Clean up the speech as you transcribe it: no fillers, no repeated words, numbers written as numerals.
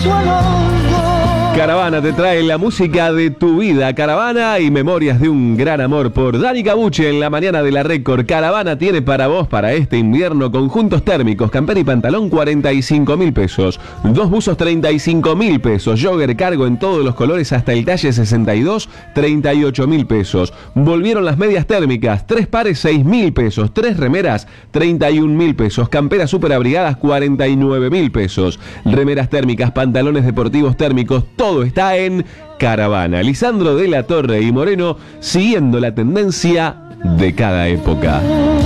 Caravana te trae la música de tu vida. Caravana y memorias de un gran amor por Dani Cabuche en la mañana de la Récord. Caravana tiene para vos para este invierno conjuntos térmicos, campera y pantalón 45.000 pesos. 2 buzos 35.000 pesos. Jogger cargo en todos los colores hasta el talle 62, 38.000 pesos. Volvieron las medias térmicas, 3 pares 6.000 pesos. 3 remeras 31.000 pesos. Camperas super abrigadas 49.000 pesos. Remeras térmicas, pantalones deportivos térmicos. Todo está en Caravana. Lisandro de la Torre y Moreno siguiendo la tendencia de cada época.